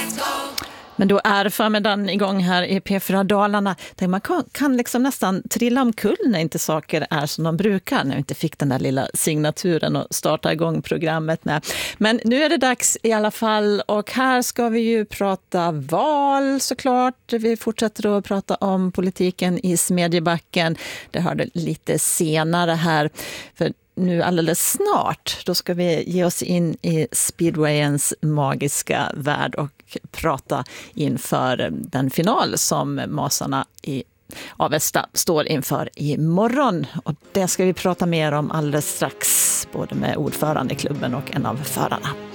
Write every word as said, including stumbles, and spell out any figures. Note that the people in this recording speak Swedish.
Men då är förmiddagen igång här i P fyra Dalarna där man kan, kan liksom nästan trilla omkull när inte saker är som de brukar, när vi inte fick den där lilla signaturen och starta igång programmet med. Men nu är det dags i alla fall, och här ska vi ju prata val såklart. Vi fortsätter att prata om politiken i Smedjebacken. Det hörde lite senare här, för nu alldeles snart, då ska vi ge oss in i speedwayens magiska värld och prata inför den final som Masarna i Avesta står inför imorgon. Och det ska vi prata mer om alldeles strax, både med ordförande i klubben och en av förarna.